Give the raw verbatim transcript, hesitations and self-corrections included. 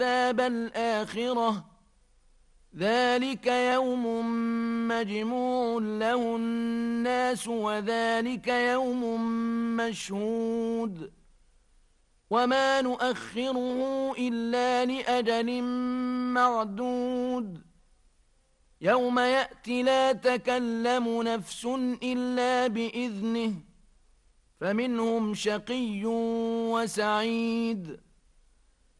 عذاب الآخرة ذلك يوم مجموع له الناس وذلك يوم مشهود وما نؤخره إلا لأجل معدود يوم يأتي لا تكلم نفس إلا بإذنه فمنهم شقي وسعيد